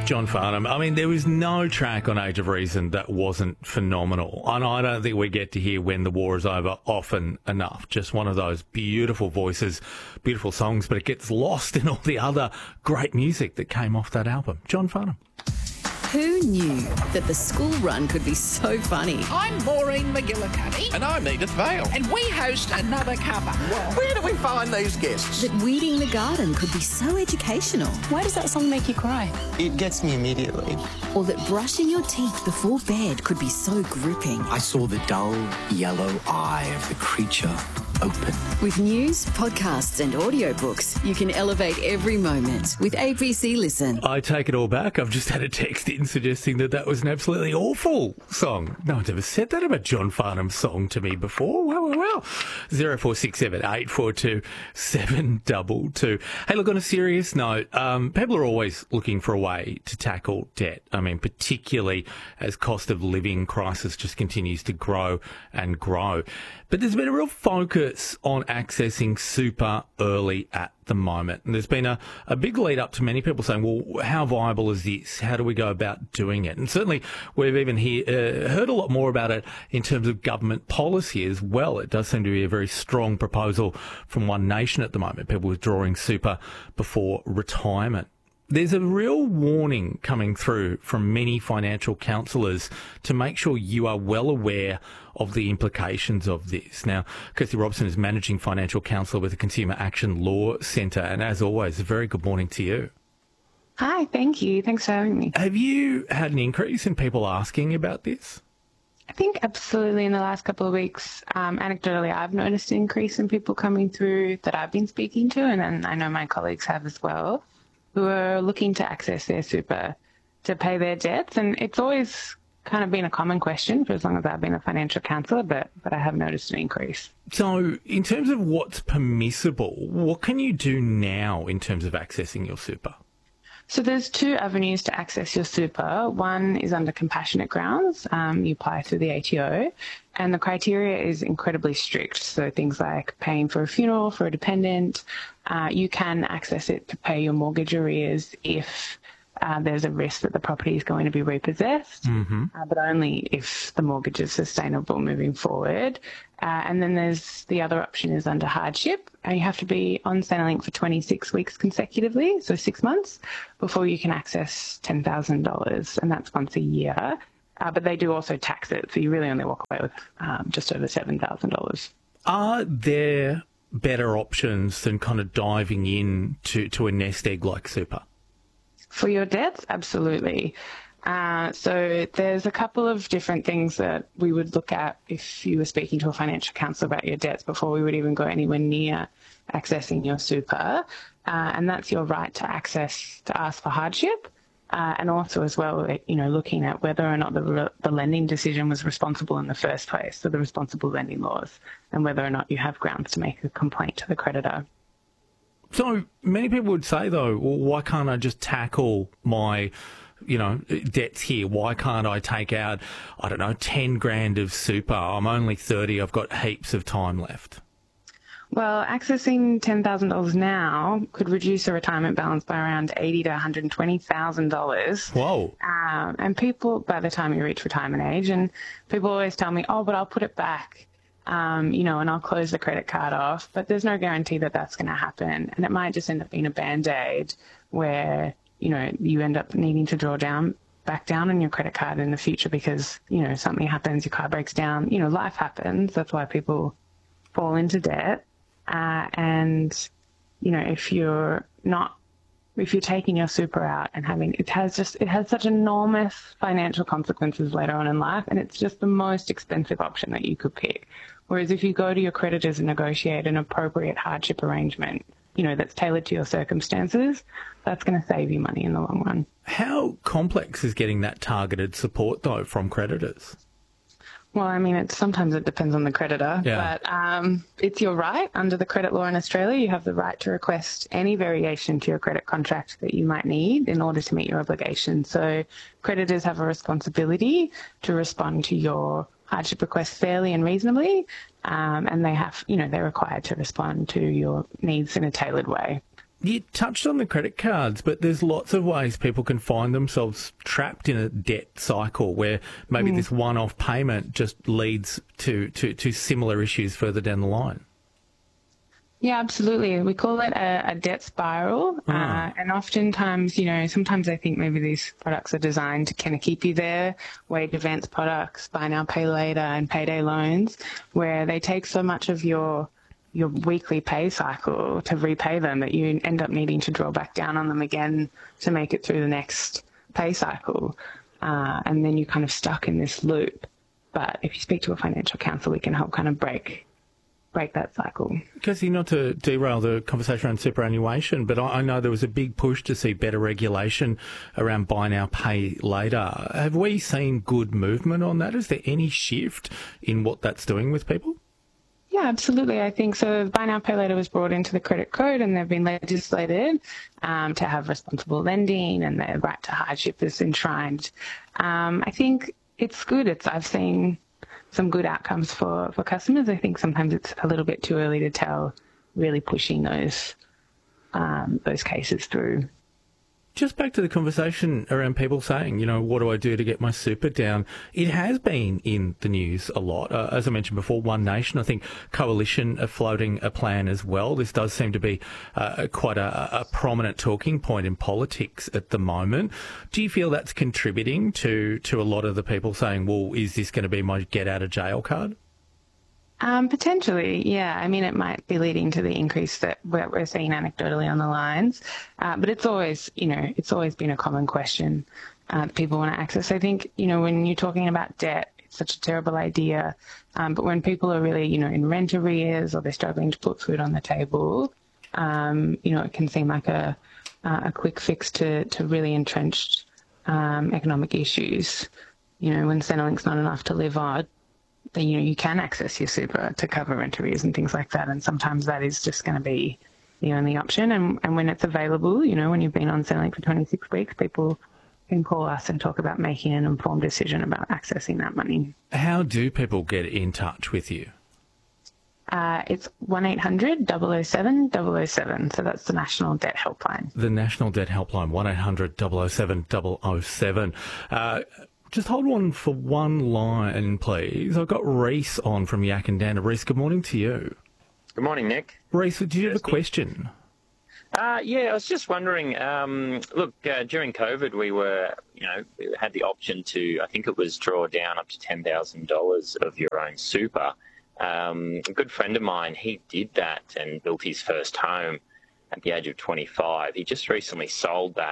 John Farnham. I mean, there was no track on Age of Reason that wasn't phenomenal. And I don't think we get to hear When the War is Over often enough. Just one of those beautiful voices, beautiful songs, but it gets lost in all the other great music that came off that album. John Farnham. Who knew that the school run could be so funny? I'm Maureen McGillicuddy. And I'm Edith Vale. And we host Another Cuppa. Where do we find these guests? That weeding the garden could be so educational. Why does that song make you cry? It gets me immediately. Or that brushing your teeth before bed could be so gripping. I saw the dull yellow eye of the creature open. With news, podcasts and audiobooks, you can elevate every moment with APC Listen. I take it all back. I've just had a text in suggesting that that was an absolutely awful song. No one's ever said that about John Farnham's song to me before. Well. 0467 842 722. Hey, look, on a serious note, people are always looking for a way to tackle debt. I mean, particularly as cost of living crisis just continues to grow and grow. But there's been a real focus on accessing super early at the moment. And there's been a big lead up to many people saying, well, how viable is this? How do we go about doing it? And certainly we've even heard a lot more about it in terms of government policy as well. It does seem to be a very strong proposal from One Nation at the moment, people withdrawing super before retirement. There's a real warning coming through from many financial counsellors to make sure you are well aware of the implications of this. Now, Kirsty Robson is Managing Financial Counsellor with the Consumer Action Law Centre. And as always, a very good morning to you. Hi, thank you. Thanks for having me. Have you had an increase in people asking about this? I think absolutely in the last couple of weeks, anecdotally, I've noticed an increase in people coming through that I've been speaking to, and then I know my colleagues have as well, who are looking to access their super to pay their debts. And it's always kind of been a common question for as long as I've been a financial counsellor, but I have noticed an increase. So in terms of what's permissible, what can you do now in terms of accessing your super? So there's two avenues to access your super. One is under compassionate grounds. You apply through the ATO, and the criteria is incredibly strict. So things like paying for a funeral for a dependent, you can access it to pay your mortgage arrears if there's a risk that the property is going to be repossessed, but only if the mortgage is sustainable moving forward. And then there's the other option is under hardship, and you have to be on Centrelink for 26 weeks consecutively, so 6 months, before you can access $10,000, and that's once a year. But they do also tax it, so you really only walk away with just over $7,000. Are there better options than kind of diving in to a nest egg like super? For your debts, absolutely. So there's a couple of different things that we would look at if you were speaking to a financial counsellor about your debts before we would even go anywhere near accessing your super. And that's your right to ask for hardship. And also as well, looking at whether or not the lending decision was responsible in the first place, so the responsible lending laws, and whether or not you have grounds to make a complaint to the creditor. So many people would say, though, well, why can't I just tackle my, debts here? Why can't I take out, 10 grand of super? I'm only 30. I've got heaps of time left. Well, accessing $10,000 now could reduce a retirement balance by around $80,000 to $120,000. Whoa. And people, by the time you reach retirement age, and people always tell me, but I'll put it back. And I'll close the credit card off, but there's no guarantee that that's going to happen. And it might just end up being a Band-Aid where, you end up needing to back down on your credit card in the future because, something happens, your car breaks down, life happens. That's why people fall into debt. If you're taking your super out and it has such enormous financial consequences later on in life, and it's just the most expensive option that you could pick. Whereas if you go to your creditors and negotiate an appropriate hardship arrangement, that's tailored to your circumstances, that's going to save you money in the long run. How complex is getting that targeted support, though, from creditors? Well, sometimes it depends on the creditor, but it's your right. Under the credit law in Australia, you have the right to request any variation to your credit contract that you might need in order to meet your obligations. So creditors have a responsibility to respond to your hardship request fairly and reasonably, and they're required to respond to your needs in a tailored way. You touched on the credit cards, but there's lots of ways people can find themselves trapped in a debt cycle where maybe this one-off payment just leads to similar issues further down the line. Yeah, absolutely. We call it a debt spiral. And oftentimes, sometimes I think maybe these products are designed to kind of keep you there. Wage advance products, buy now, pay later, and payday loans, where they take so much of your weekly pay cycle to repay them that you end up needing to draw back down on them again to make it through the next pay cycle. And then you're kind of stuck in this loop. But if you speak to a financial counsellor, we can help kind of break that cycle. Kirsty, not to derail the conversation around superannuation, but I know there was a big push to see better regulation around buy now, pay later. Have we seen good movement on that? Is there any shift in what that's doing with people? Yeah, absolutely. I think so. Buy now, pay later was brought into the credit code, and they've been legislated to have responsible lending, and the right to hardship is enshrined. I think it's good. I've seen some good outcomes for customers. I think sometimes it's a little bit too early to tell, really pushing those cases through. Just back to the conversation around people saying, what do I do to get my super down? It has been in the news a lot. As I mentioned before, One Nation, I think Coalition are floating a plan as well. This does seem to be quite a prominent talking point in politics at the moment. Do you feel that's contributing to a lot of the people saying, well, is this going to be my get out of jail card? Potentially, yeah. I mean, it might be leading to the increase that we're seeing anecdotally on the lines, but it's always been a common question that people want to access. I think, when you're talking about debt, it's such a terrible idea, but when people are really, in rent arrears or they're struggling to put food on the table, it can seem like a quick fix to really entrenched economic issues. When Centrelink's not enough to live on, then, you can access your super to cover rent arrears and things like that. And sometimes that is just going to be the only option. And when it's available, when you've been on Centrelink for 26 weeks, people can call us and talk about making an informed decision about accessing that money. How do people get in touch with you? It's 1-800-007-007. So that's the National Debt Helpline. The National Debt Helpline, 1-800-007-007. Just hold on for one line, please. I've got Reese on from Yakandana. Reese, good morning to you. Good morning, Nick. Reese, do you have a question? Yeah, I was just wondering, during COVID we had the option to, I think it was draw down up to $10,000 of your own super. A good friend of mine, he did that and built his first home at the age of 25. He just recently sold that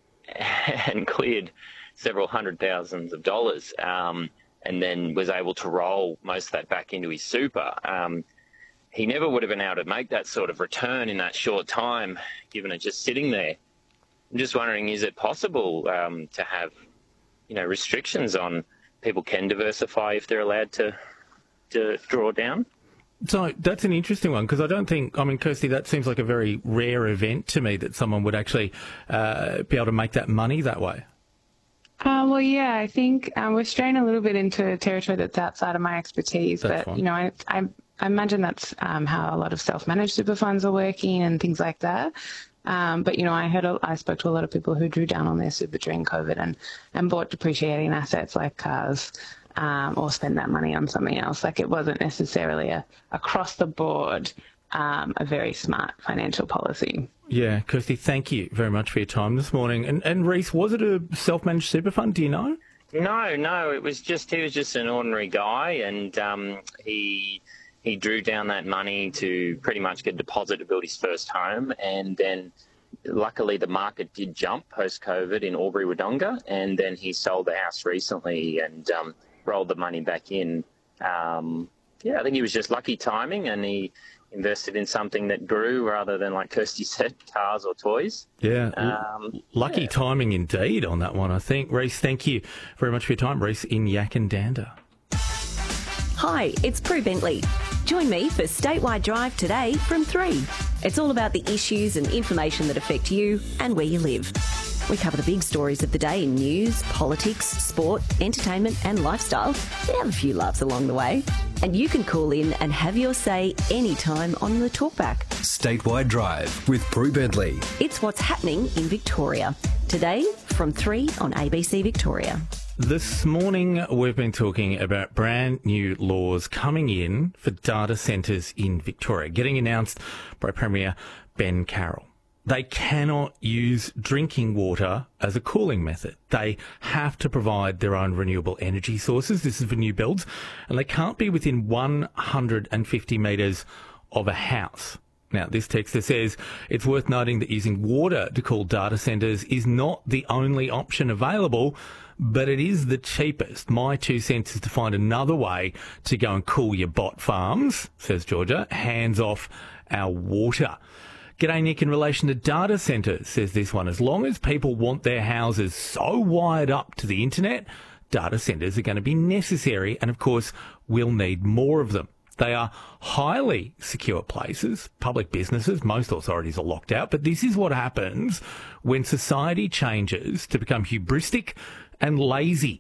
and cleared several $100,000s, and then was able to roll most of that back into his super. He never would have been able to make that sort of return in that short time, given it just sitting there. I'm just wondering, is it possible to have, restrictions on people can diversify if they're allowed to draw down? So that's an interesting one, because Kirsty, that seems like a very rare event to me that someone would actually be able to make that money that way. Well, yeah, I think we're straying a little bit into territory that's outside of my expertise. That's but, fine. I imagine that's how a lot of self-managed super funds are working and things like that. But, I spoke to a lot of people who drew down on their super during COVID and bought depreciating assets like cars or spent that money on something else. Like, it wasn't necessarily across the board a very smart financial policy. Yeah, Kirsty, thank you very much for your time this morning. And Reese, was it a self-managed super fund? Do you know? No, he was just an ordinary guy, and he drew down that money to pretty much get a deposit to build his first home, and then luckily the market did jump post-COVID in Albury-Wodonga, and then he sold the house recently and rolled the money back in. I think he was just lucky timing, and he invested in something that grew rather than, like Kirsty said, cars or toys. Yeah, lucky timing indeed on that one, I think. Reese, thank you very much for your time. Reese in Yakandana. Hi, it's Prue Bentley. Join me for Statewide Drive today from 3. It's all about the issues and information that affect you and where you live. We cover the big stories of the day in news, politics, sport, entertainment and lifestyle. We have a few laughs along the way. And you can call in and have your say anytime on the Talkback. Statewide Drive with Prue Bentley. It's what's happening in Victoria. Today from 3 on ABC Victoria. This morning, we've been talking about brand new laws coming in for data centres in Victoria, getting announced by Premier Ben Carroll. They cannot use drinking water as a cooling method. They have to provide their own renewable energy sources. This is for new builds, and they can't be within 150 metres of a house. Now, this texter says it's worth noting that using water to cool data centres is not the only option available, but it is the cheapest. My 2 cents is to find another way to go and cool your bot farms, says Georgia. Hands off our water. G'day, Nick. In relation to data centres, says this one, as long as people want their houses so wired up to the internet, data centres are going to be necessary, and of course, we'll need more of them. They are highly secure places, public businesses. Most authorities are locked out. But this is what happens when society changes to become hubristic and lazy.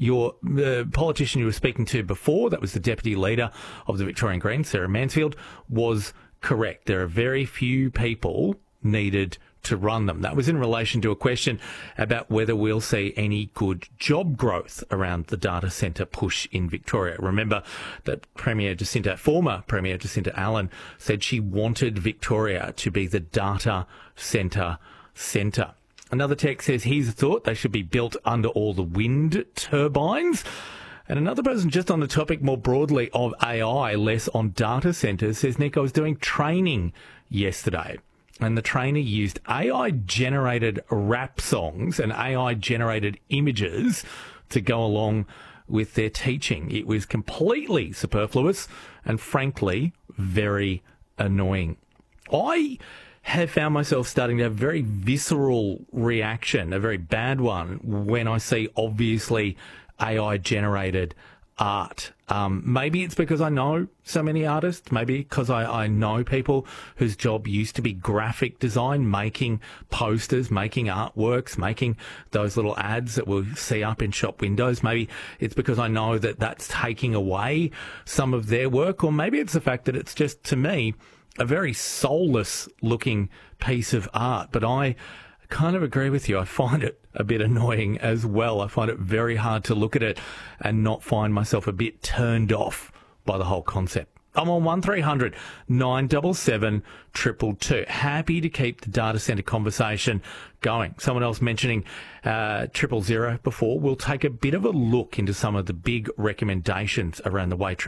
The politician you were speaking to before, that was the Deputy Leader of the Victorian Greens, Sarah Mansfield, was correct. There are very few people needed to run them. That was in relation to a question about whether we'll see any good job growth around the data centre push in Victoria. Remember that former Premier Jacinta Allen said she wanted Victoria to be the data centre centre. Another text says he's thought they should be built under all the wind turbines. And another person just on the topic more broadly of AI, less on data centres, says, Nick, I was doing training yesterday, and the trainer used AI-generated rap songs and AI-generated images to go along with their teaching. It was completely superfluous and, frankly, very annoying. I have found myself starting to have a very visceral reaction, a very bad one, when I see obviously AI-generated art. Maybe it's because I know so many artists, maybe because I know people whose job used to be graphic design, making posters, making artworks, making those little ads that we'll see up in shop windows. Maybe it's because I know that that's taking away some of their work, or maybe it's the fact that it's just, to me, a very soulless looking piece of art. But I kind of agree with you. I find it a bit annoying as well. I find it very hard to look at it and not find myself a bit turned off by the whole concept. I'm on 1300 977 222. Happy to keep the data centre conversation going. Someone else mentioning 000 before. We'll take a bit of a look into some of the big recommendations around the way